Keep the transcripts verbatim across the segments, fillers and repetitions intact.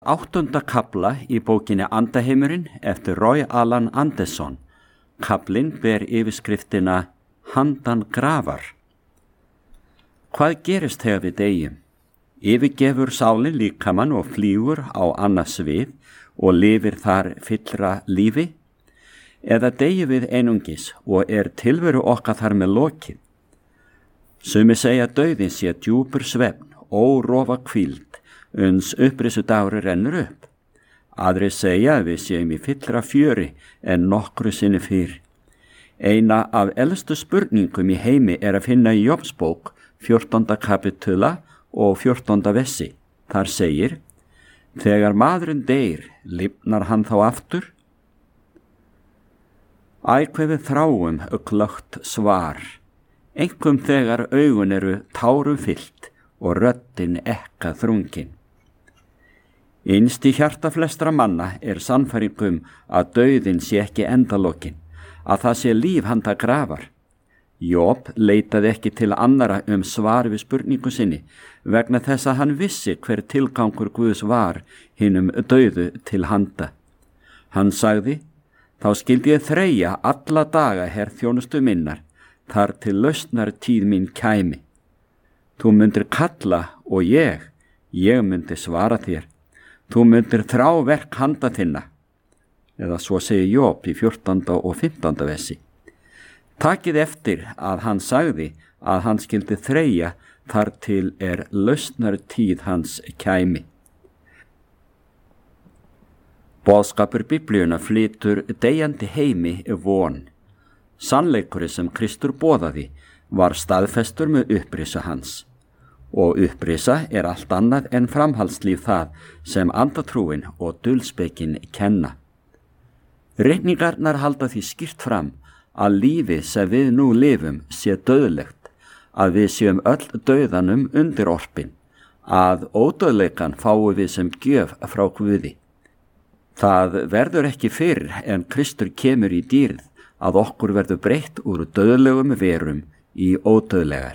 Áttunda kafla í bókinni Andaheimurinn eftir Roy Alan Anderson. Kaflinn ber yfirskriftina Handan grafar. Hvað gerist þegar við deyjum? Yfirgefur sálin líkamann og flýgur á annað svið og lifir þar fyllra lífi? Eða deyjum við einungis og er tilveru okkar þar með lokið? Sumir segja dauðinn sé djúpur svefn, órofa hvíld, uns upprisu dagur rennur upp. Aðrir segja að við séum í fyllra fjöri en nokkru sinni fyrr. Eina af elstu spurningum í heimi er að finna í Jóbsbók fjórtánda kapitula og fjórtánda vessi. Þar segir: þegar maðurinn deyr, lifnar hann þá aftur? Æ, hve við þráum glöggt svar, einkum þegar augun eru tárum fyllt og röddin ekka þrungin. Innst í hjarta flestra manna er sannfæringum að dauðinn sé ekki endalokin, að það sé líf handa grafar. Job leitaði ekki til annara um svar við spurningu sinni vegna þess að hann vissi hver tilgangur Guðs var hinum dauðu til handa. Hann sagði: þá skildi ég þreyja alla daga herþjónustu minnar, þar til lausnar tíð mín kæmi. Þú myndir kalla og ég, ég myndi svara þér. Þú myndir þrá verk handa þinna. Eða svo segir Job í fjórtánda og fimmtánda vessi. Takið eftir að hann sagði að hann skildi þreyja þar til er lausnar tíð hans kæmi. Boðskapur Biblíuna flytur deyjandi heimi von. Sannleikurinn sem Kristur boðaði var staðfestur með upprisa hans. Og upprisa er allt annað en framhaldslíf það sem andatrúin og dulspekin kenna. Reikningarnar halda því skýrt fram að lífið sem við nú lifum sé dauðlegt, að við séum öll dauðanum undir orpin, að ódauðleikan fáum við sem gjöf frá Guði. Það verður ekki fyrr en Kristur kemur í dýrð að okkur verður breytt úr dauðlegum verum í ódauðlegar.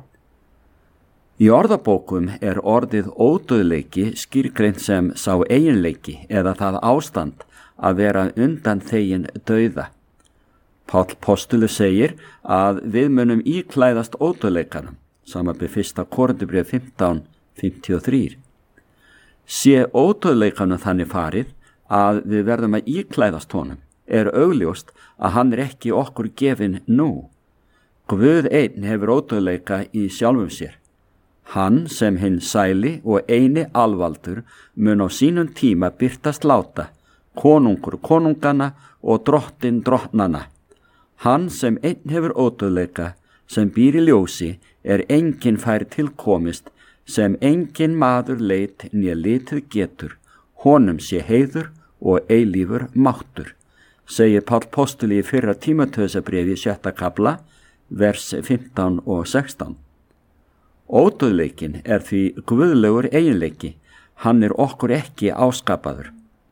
Í orðabókum er orðið ódauðleiki skýrgreint sem sá eiginleiki eða það ástand að vera undan þegin dauða. Páll postuli segir að við munum íklæðast ódauðleikanum, samanber fyrsta Korinthubréf fimmtán fimmtíu og þrjú. Sé ódauðleikanum þannig farið að við verðum að íklæðast honum, er augljóst að hann er ekki okkur gefinn nú. Guð einn hefur ódauðleika í sjálfum sér. Hann sem hinn sæli og eini alvaldur mun á sínum tíma birtast láta, konungur konungana og drottin drottnana. Hann sem einn hefur ódauðleika, sem býr í ljósi, er enginn fær tilkomist, sem enginn maður leit né litið getur, honum sé heiður og eilífur máttur, segir Páll postuli í fyrra Tímóteusarbréfi sjötta kafla, vers fimmtán og sextán. Ódauðleikin er því guðlegur eiginleiki, hann er okkur ekki áskapaður.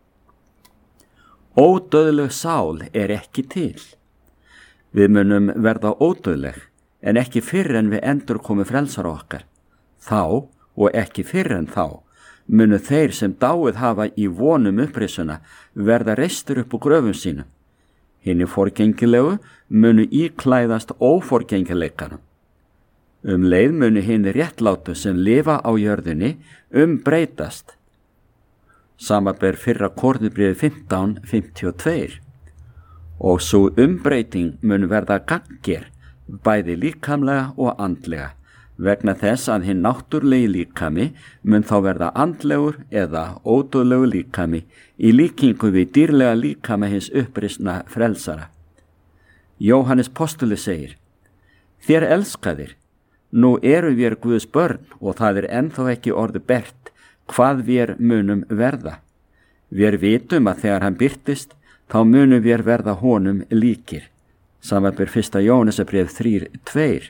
Ódauðleg sál er ekki til. Við munum verða ódauðleg, en ekki fyrr en við endurkomu frelsara okkar. Þá, og ekki fyrr en þá, munu þeir sem dáið hafa í vonum upprisuna verða reistur upp úr gröfum sínum. Hinni forgengilegu munu íklæðast óforgengileikanum. Um leið munu hinni réttlátu sem lifa á jörðinni umbreytast. Samanber fyrra Korinthubréf fimmtán fimmtíu og tvö. Og svo umbreyting mun verða gagnger, bæði líkamlega og andlega, vegna þess að hinn náttúrlegi líkami mun þá verða andlegur eða ódauðlegur líkami í líkingu við dýrlega líkama hins upprisna frelsara. Jóhannes postuli segir: þér elskaðir, nú eru við Guðs börn og það er ennþá ekki orðið bert hvað við munum verða. Við vitum að þegar hann birtist, þá munum við verða honum líkir. Samanber fyrsta Jóhannesarbréf þrjú tvö.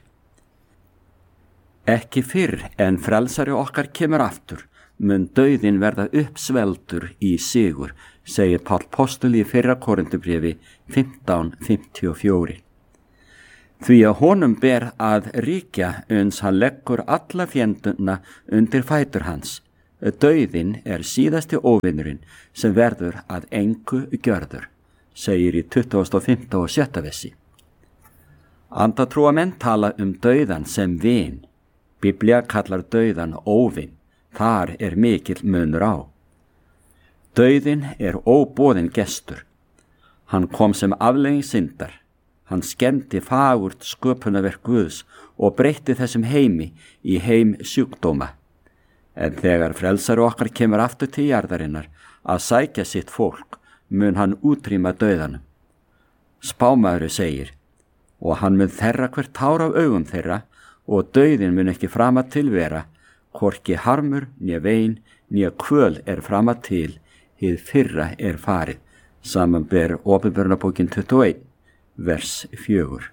Ekki fyrr en frelsari okkar kemur aftur, mun dauðinn verða uppsveldur í sigur, segir Páll postuli í fyrra Korinthubréfi fimmtán fimmtíu og fjögur. Því að honum ber að ríkja uns hann leggur alla fjenduna undir fætur hans, Dauðinn er síðasti óvinurinn sem verður að engu gjörður, segir í tuttugasta og fimmta og sjötta versi. Andatrúamenn tala um dauðan sem vin. Biblía kallar dauðan óvin. Þar er mikill munur á. Dauðinn er óboðinn gestur. Hann kom sem afleiðing syndar. Hann skemmti fagurt sköpunarverk Guðs og breytti þessum heimi í heim sjúkdóma. En þegar frelsari okkar kemur aftur til jarðarinnar að sækja sitt fólk, mun hann útrýma dauðanum. Spámaður segir, og hann mun þerra hvert tár af augum þeirra, og dauðinn mun ekki frama til vera, hvorki harmur, né vein, né kvöl er frama til, hið fyrra er farið, samanber Opinberunarbókin tuttugu og eitt, vers fjögur.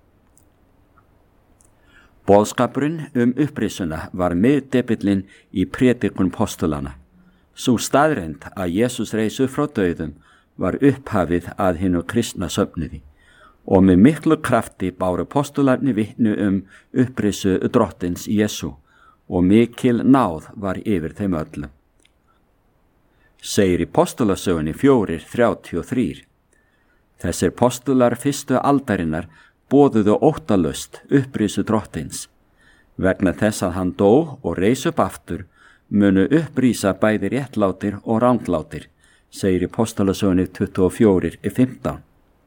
Boðskapurinn um upprisuna var miðdepillinn í prédikun postulana. Sú staðreynd að Jesús reis upp frá dauðum var upphafið að hinu kristna söfnuði og með miklu krafti báru postularnir vitni um upprisu drottins Jesú og mikil náð var yfir þeim öllum. Segir í postulasögunni fjórir þrjátíu og þrír. Þessir postular fyrstu aldarinnar boðuðu óttalöst upprisu drottins. Vegna þess að hann dó og reis upp aftur, munu upprísa bæði réttlátir og ranglátir, segir í postulasögunni tuttugu og fjórir fimmtán.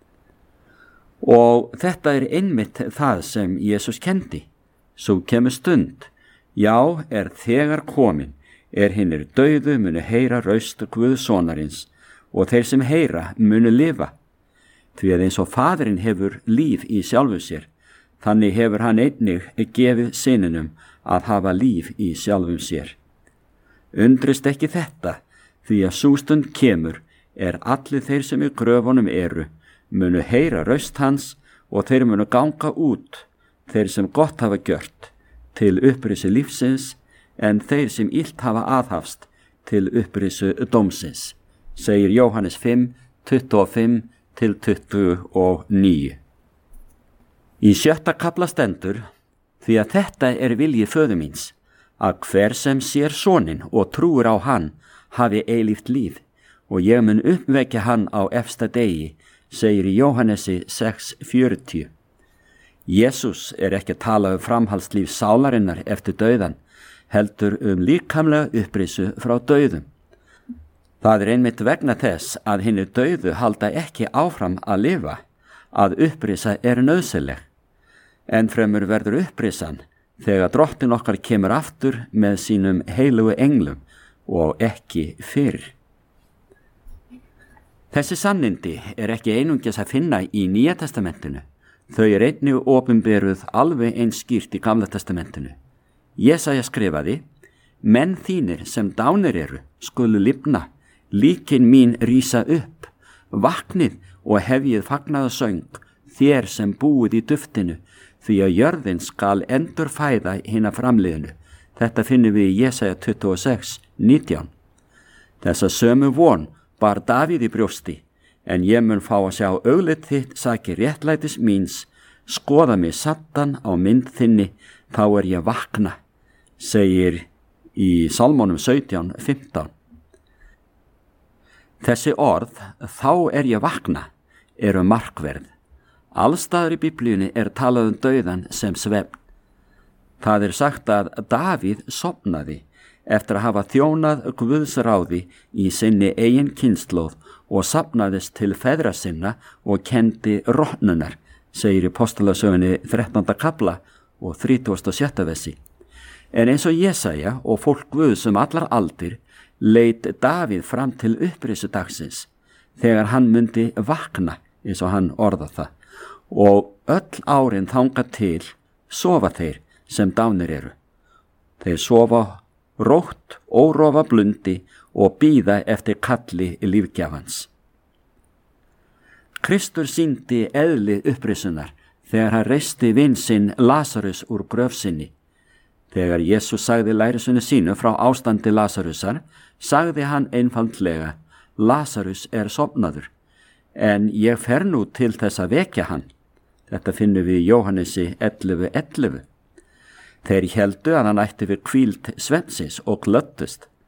Og þetta er einmitt það sem Jesús kendi. Svo kemur stund, já, er þegar komin, er hinnir dauðu munu heyra raust Guðssonarins, og þeir sem heyra munu lifa. Því að eins og Faðirinn hefur líf í sjálfu sér, þannig hefur hann einnig gefið syninum að hafa líf í sjálfum sér. Undrist ekki þetta, því að sú stund kemur, er allir þeir sem í gröfunum eru, munu heyra raust hans og þeir munu ganga út, þeir sem gott hafa gjört, til upprisu lífsins, en þeir sem illt hafa aðhafst, til upprisu dómsins, segir Jóhannes fimm, tuttugu og fimm til tuttugu og níu. Í sjötta kafla stendur, því að þetta er vilji föður míns, að hver sem sér soninn og trúir á hann hafi eilíft líf, og ég mun uppvekja hann á efsta degi, segir í Jóhannesi sex fjörutíu. Jesús er ekki að tala um framhaldslíf sálarinnar eftir dauðan, heldur um líkamlega upprisu frá dauðum. Það er einmitt vegna þess að hinir dauðu halda ekki áfram að lifa, að upprisa er nauðsynleg. En fremur verður upprisan þegar drottin okkar kemur aftur með sínum heilugu englum og ekki fyrr. Þessi sannindi er ekki einungis að finna í Nýja testamentinu. Þau er einnig opinberuð alveg eins skýrt í Gamla testamentinu. Jesaja skrifaði, menn þínir sem dánir eru skulu lifna, líkin mín rísa upp, vaknið og hefjið fagnaða söng, þér sem búið í duftinu, því að jörðin skal endur fæða hina framliðinu. Þetta finnum við í Jesaja tuttugu og sex, nítján. Þessa sömu von bar Davíð í brjósti, en ég mun fá að sjá augliti þitt saki réttlætis míns, skoða mig sattan á mynd þinni, þá er ég vakna, segir í Salmónum sautján fimmtán. Þessi orð, þá er ég vakna, eru markverð. Allstaðar í Biblíunni er talað um dauðan sem svefn. Það er sagt að Davíð sofnaði eftir að hafa þjónað Guðs ráði í sinni eigin kynslóð og safnaðist til feðra sinna og kendi rotnunar, segir í postulasögunni þrettánda kafla og þrítugasta og sjötta versi. En eins og Jesaja og fólk Guðs um allar aldir leit Davíð fram til upprisu dagsins, þegar hann myndi vakna, eins og hann orðað það, og öll árin þangað til sofa þeir sem dánir eru. Þeir sofa rótt, órofa blundi og bíða eftir kalli lífgjafans. Kristur sýndi eðli upprisunar þegar hann reisti vin sinn Lasarus úr gröf sinni. Þegar Jesús sagði lærisveini sínu frá ástandi Lasarusar, sagði hann einfaldlega, Lasarus er sofnaður, en ég fer nú til þess að vekja hann. Þetta finnum við í Jóhannesi ellefu ellefu. Þeir héldu að hann ætti við hvíld svefnsins og glöddust.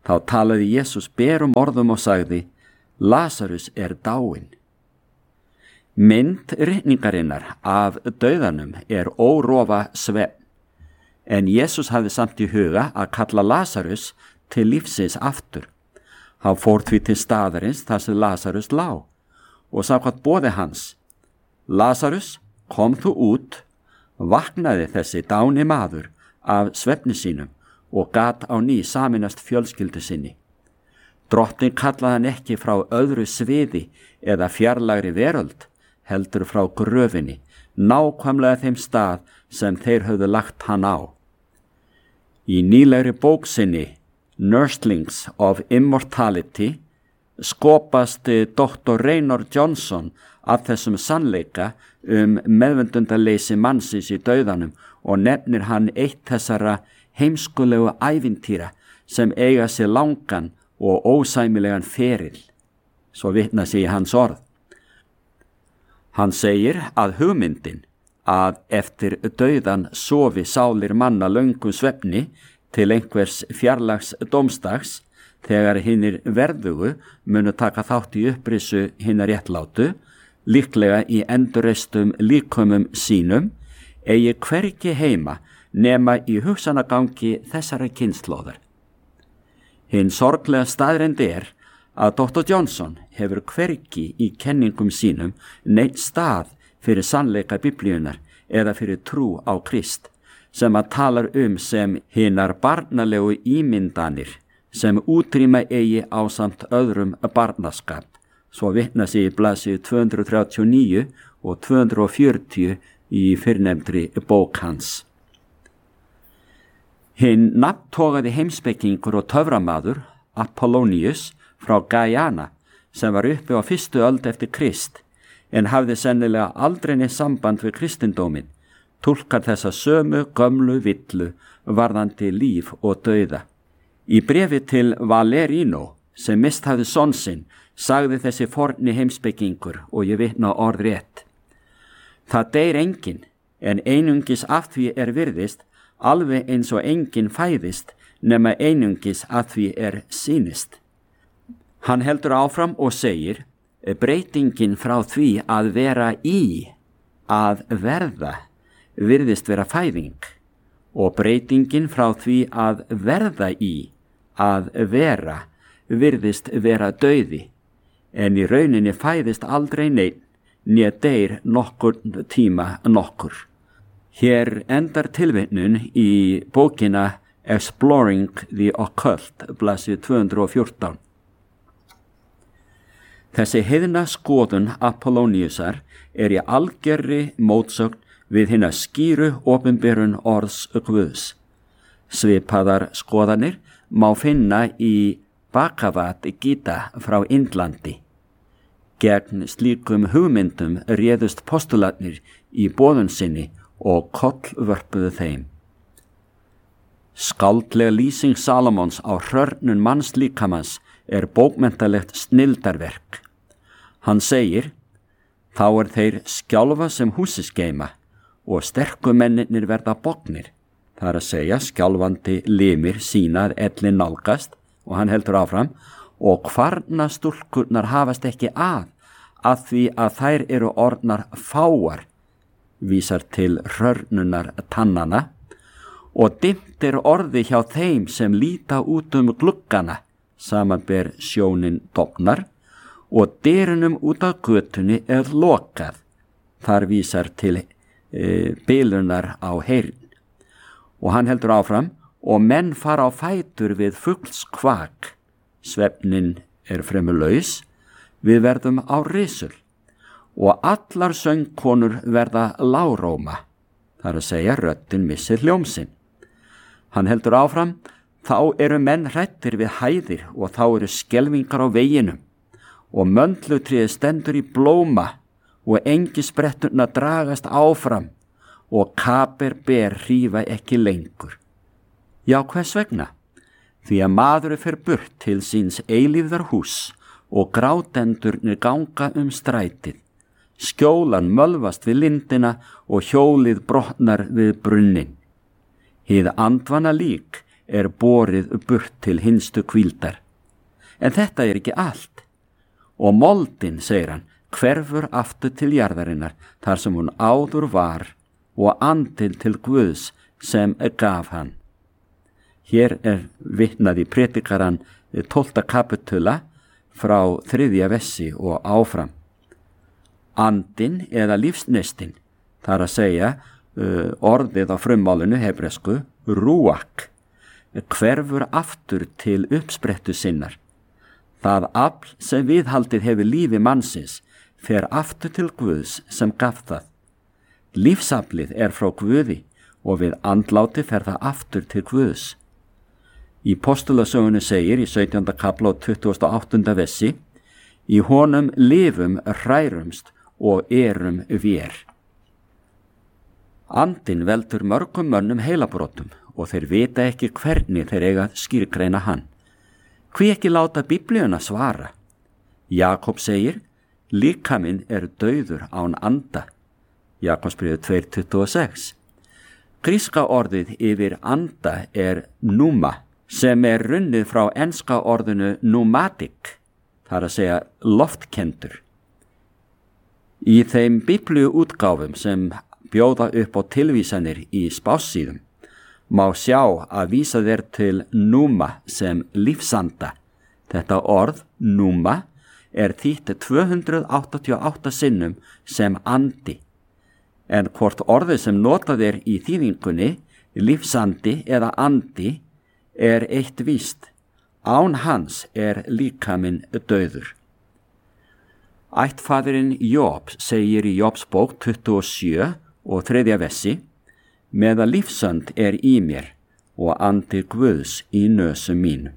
Þá talaði Jesús berum orðum og sagði: Lasarus er dáinn. Mynd ritningarinnar af dauðanum er órofa svefn, en Jesús hafði samt í huga að kalla Lasarus til lífsins aftur. Hann fór því til staðarins þar sem Lasarus lá og samkvæmt boði hans: Lasarus, kom þú út. Vaknaði þessi dáni maður af svefni sínum og gat á ný sameinast fjölskyldu sinni. Drottinn kallaði hann ekki frá öðru sviði eða fjarlægri veröld, heldur frá gröfinni, nákvæmlega þeim stað sem þeir höfðu lagt hann á. Í nýlegri bók sinni Nurslings of Immortality skopast doktor Reynor Johnson af þessum sannleika um meðvendundaleysi mannsins í dauðanum og nefnir hann eitt þessara heimskulegu ævintýra sem eiga sér langan og ósæmilegan feril, svo vitna sig í hans orð. Hann segir að hugmyndin að eftir dauðan sofi sálir manna löngum svefni til einhvers fjarlags dómstags, þegar hinnir verðugu munu taka þátt í upprisu hinnar réttlátu, líklega í endurreistum líkömum sínum, eigi hvergi heima nema í hugsanagangi þessara kynslóðar. Hinn sorglega staðreynd er að doktor Johnson hefur hvergi í kenningum sínum neitt stað fyrir sannleika Biblíunar eða fyrir trú á Krist, sem að talar um sem hinnar barnalegu ímyndanir sem útrýma eigi ásamt öðrum barnaskap, svo vitna sig í blaðsíðu tvö hundruð þrjátíu og níu og tvö hundruð fjörutíu í fyrrnefndri bók hans. Hinn nafntogaði heimspekingur og töframaður Apollonius frá Guyana, sem var uppi á fyrstu öld eftir Krist, en hafði sennilega aldrei neitt samband við kristindómin, túlkar þessa sömu gömlu villu varðandi líf og dauða. Í brefi til Valerino, sem mist hafði son sinn, sagði þessi forni heimspekingur, og ég vitna orð rétt: Það deyr enginn, en einungis af því er virðist, alveg eins og enginn fæðist, nema einungis að því er sýnist. Hann heldur áfram og segir: breytingin frá því að vera í að verða virðist vera fæðing, og breytingin frá því að verða í að vera virðist vera dauði, en í rauninni fæðist aldrei neinn, né deyr nokkur tíma nokkur. Hér endar tilvitnun í bókina Exploring the Occult, blaðsíðu tvö hundruð og fjórtán. Þessi heiðna skoðun Apolloniusar er í algerri mótsögn við hina skýru opinberun orðs Guðs. Svipaðar skoðanir má finna í Bhagavad Gita frá Indlandi. Gegn slíkum hugmyndum réðust postulatnir í boðun sinni og kollvörpuðu þeim. Skáldleg lýsing Salomons á hrörnun mannslíkamans er bókmenntalegt snildarverk. Hann segir: þá er þeir skjálfa sem húsis geyma og sterku mennirnir verða bognir, það er að segja skjálfandi limir sína að ellin nálgast, og hann heldur áfram: og kvarna stúlkurnar hafast ekki að, að því að þær eru orðnar fáar, vísar til hrörnunar tannana, og dimmt er orði hjá þeim sem líta út um gluggana, samanber sjónin dofnar, og dyrunum út á götunni er lokað, þar vísar til e, bilunar á heyrn. Og hann heldur áfram: og menn fara á fætur við fugls kvak, svefnin er fremur laus, við verðum á risul, og allar söngkonur verða lágróma, þar að segja röddin missir hljómsinn. Hann heldur áfram: þá eru menn hrættir við hæðir og þá eru skelfingar á veginum, og möndlutriði stendur í blóma og engisbretturna dragast áfram og kapir ber hrífa ekki lengur. Já, hvers vegna? Því að maður fer burt til síns eilífðar hús og grátendurnir ganga um strætið. Skjólan mölvast við lindina og hjólið brotnar við brunnin. Hið andvana lík er borið burt til hinstu hvíldar. En þetta er ekki allt. Og moldin, segir hann, hverfur aftur til jarðarinnar þar sem hún áður var og andinn til Guðs sem gaf hann. Hér er vitnað í predikaran tólfta kapitula frá þriðja vessi og áfram. Andinn eða lífsneistinn, þar að segja uh, orðið á frummálinu hebresku, rúak, hverfur aftur til uppsprettu sinnar. Það afl sem viðhaldið hefur lífi mannsins fer aftur til Guðs sem gaf það. Lífsaflið er frá Guði og við andláti fer það aftur til Guðs. Í postulasögunni segir í sautjánda kafla og tuttugasta og áttunda vessi: í honum lifum, hrærumst og erum vér. Andinn veldur mörgum mönnum heilabrotum og þeir vita ekki hvernig þeir eiga að skýrgreina hann. Hví ekki láta Biblíuna svara? Jakob segir: líkaminn er dauður án anda. Jakobsbréfið tvö tuttugu og sex. Gríska orðið yfir anda er pneuma, sem er runnið frá enska orðinu pneumatic, þar að segja loftkendur. Í þeim biblíu útgáfum sem bjóða upp á tilvísanir í spássíðum má sjá að vísa þeir til pneuma sem lífsanda. Þetta orð, pneuma, er þýtt tvö hundruð áttatíu og átta sinnum sem andi. En hvort orðið sem notað er í þýðingunni, lífsandi eða andi, er eitt víst: án hans er líkaminn dauður. Ættfaðirinn Job segir í Jobsbók tuttugu og sjö og þriðja vessi: meðan lífsönd er í mér og andi Guðs í nösum mínu.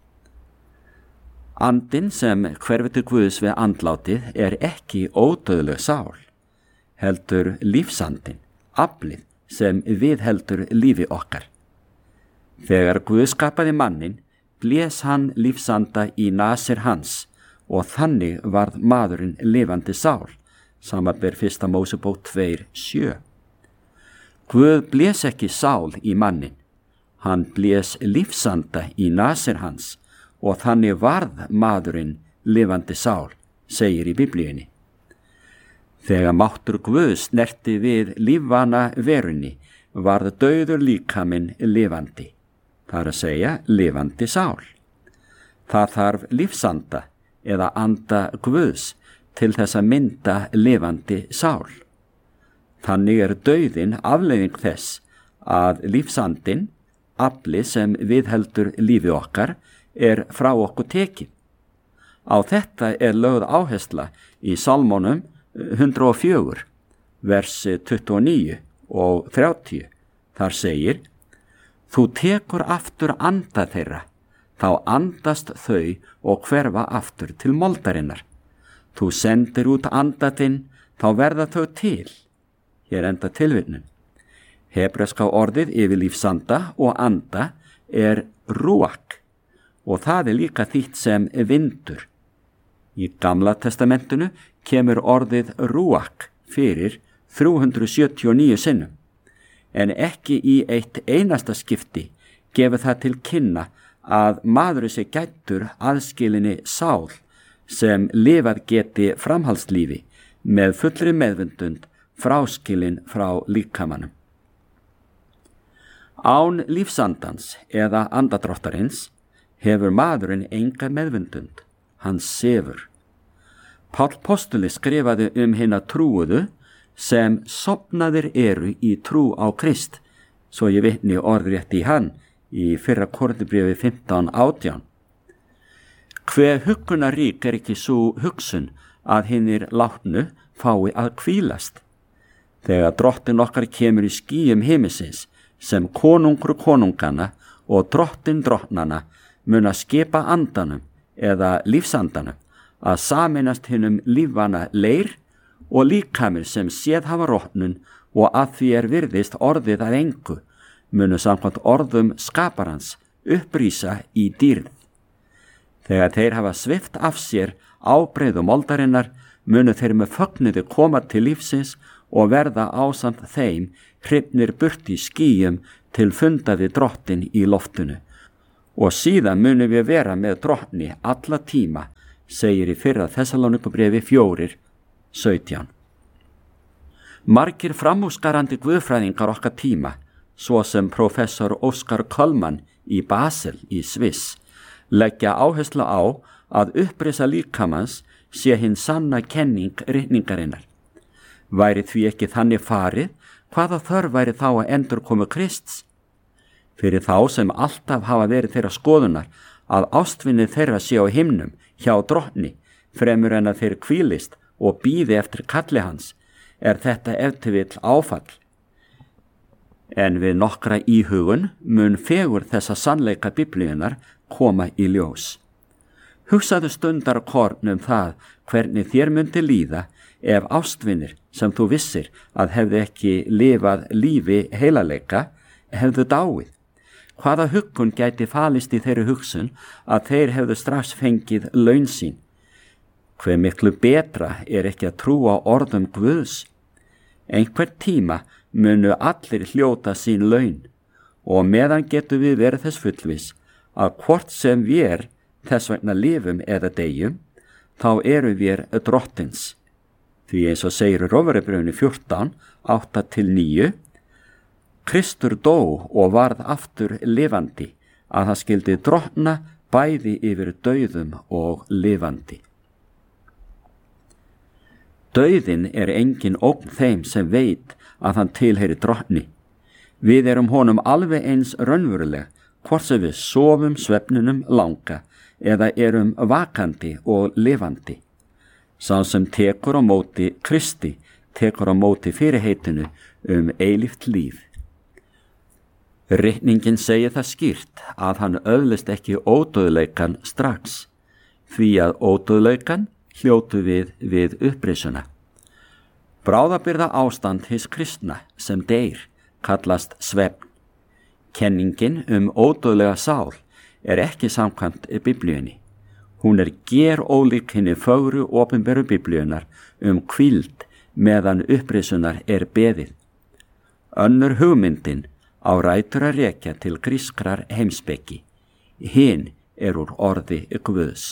Andinn sem hverfur til Guðs við andlátið er ekki ódauðleg sál, heldur lífsandinn, aflið sem viðheldur lífi okkar. Þegar Guð skapaði mannin, blés hann lífsanda í nasir hans og þannig varð maðurinn lifandi sál, samanber fyrsta Mósebók tvö sjö. Guð blés ekki sál í mannin, hann blés lífsanda í nasir hans og þannig varð maðurinn lifandi sál, segir í Biblíunni. Þegar máttur Guðs snerti við lífvana verunni, varð dauður líkaminn lifandi, þar að segja lifandi sál. Það þarf lífsanda eða anda Guðs til þess að mynda lifandi sál. Þannig er dauðin afleiðing þess að lífsandinn, afli sem viðheldur lífi okkar, er frá okkur tekið. Á þetta er lögð áhersla í Salmónum hundrað og fjögur, versi tuttugu og níu og þrjátíu. Þar segir: þú tekur aftur anda þeirra, þá andast þau og hverfa aftur til moldarinnar. Þú sendir út anda þinn, þá verða þau til. Hér enda tilvitnun. Hebreska orðið yfir lífsanda og anda er rúak og það er líka þýtt sem vindur. Í Gamla testamentinu kemur orðið rúak fyrir þrjú hundruð sjötíu og níu sinnum, en ekki í eitt einasta skipti gefur það til kynna að maðurinn sé gæddur aðskilinni sál sem lifað geti framhaldslífi með fullri meðvindund fráskilin frá líkamanum. Án lífsandans eða andadráttarins hefur maðurinn enga meðvindund, hann sefur. Páll postuli skrifaði um hina trúuðu sem sofnaðir eru í trú á Krist, svo ég vitni orðrétt í hann í fyrra Korinthubréfi fimmtán átján. Hve huggunarík er ekki sú hugsun að hinir látnu fái að hvílast. Þegar drottin okkar kemur í skýjum himinsins sem konungur konungana og drottin drottnana mun að skipa andanum eða lífsandanum að sameinast hinum lífvana leir og líkamir sem séð hafa rotnun og að því er virðist orðið að engu, munu samkvæmt orðum skaparans upprísa í dýrð. Þegar þeir hafa svift af sér ábreiðu moldarinnar, munu þeir með fögnuði koma til lífsins og verða ásamt þeim hrifnir burt í skýjum til fundaði drottin í loftinu, og síðan munum við vera með Drottni alla tíma, segir í fyrra Þessalónikubréfi fjórir sautján. Margir framúskarandi guðfræðingar okkar tíma, svo sem prófessor Óskar Kölman í Basel í Sviss, leggja áherslu á að upprisa líkamans sé hinn sanna kenning ritningarinnar. Væri því ekki þannig farið, hvaða þörf væri þá að endurkomu Krists? Fyrir þá sem alltaf hafa verið þeirra skoðunar að ástvinni þeirra sé á himnum hjá Drottni, fremur en að þeir hvílist og bíði eftir kalli hans, er þetta ef til vill áfall. En við nokkra íhugun mun fegur þessa sannleika Biblíunnar koma í ljós. Hugsaðu stundar korn um það hvernig þér myndi líða ef ástvinir sem þú vissir að hefði ekki lifað lífi heilaleika hefðu dáið. Hvaða huggun gæti falist í þeirri hugsun að þeir hefðu strax fengið laun sín? Hve miklu betra er ekki að trúa orðum Guðs? Einhver tíma munu allir hljóta sín laun og meðan getum við verið þess fullviss að hvort sem við þess vegna lifum eða deyjum, þá eru við Drottins. Því eins og segir í Rómverjabréfinu fjórtán, átta til níu, Kristur dó og varð aftur lifandi, að það skildi drottna bæði yfir dauðum og lifandi. Dauðinn er engin ógn þeim sem veit að hann tilheyri Drottni. Við erum honum alveg eins raunveruleg, hvort sem við sofum svefninum langa eða erum vakandi og lifandi. Sá sem tekur á móti Kristi, tekur á móti fyrirheitinu um eilíft líf. Ritningin segir það skýrt að hann öðlist ekki ódauðleikan strax, því að ódauðleikan hljótu við við upprisuna. Bráðabirgða ástand hins kristna sem deyr kallast svefn. Kenningin um ódauðlega sál er ekki samkvæmt Biblíunni. Hún er gerólík hinni fögru opinberu Biblíunnar um hvíld meðan upprisunar er beðið. Önnur hugmyndin á rætur að rekja til grískrar heimspeki. Hin er úr orði Guðs.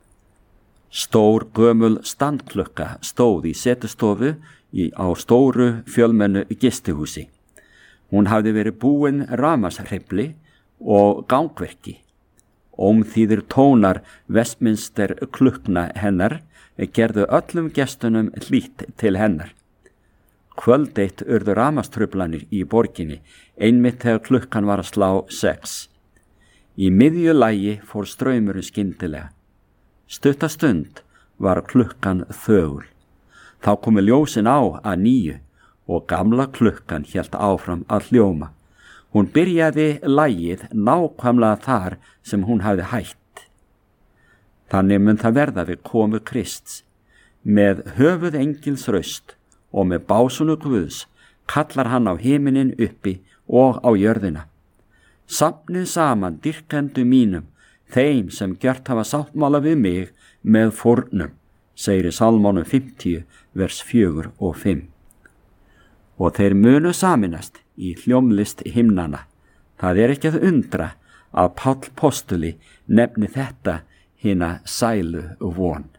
Stór gömul standklukka stóð í setustofu í, á stóru fjölmennu gistihúsi. Hún hafði verið búin rafmagnshreyfli og gangverki. Ómþýðir tónar Westminster klukkna hennar gerðu öllum gestunum hlýtt til hennar. Kvöld eitt urðu rafmagnstruflanir í borginni, einmitt þegar klukkan var að slá sex. Í miðju lagi fór straumurinn skyndilega. Stutta stund var klukkan þögul. Þá komu ljósin á að nýju og gamla klukkan hélt áfram að hljóma. Hún byrjaði lagið nákvæmlega þar sem hún hafði hætt. Þannig mun það verða við komu Krists. Með höfuð engils raust og með básunu Guðs kallar hann á himinin uppi og á jörðina. Safnið saman dyrkendu mínum, þeim sem gjört hafa sáttmála við mig með fórnum, segir í Salmónum fimmtíu, vers fjögur og fimm. Og þeir munu saminast í hljómlist himnana. Það er ekki að undra að Páll postuli nefni þetta hina sælu von.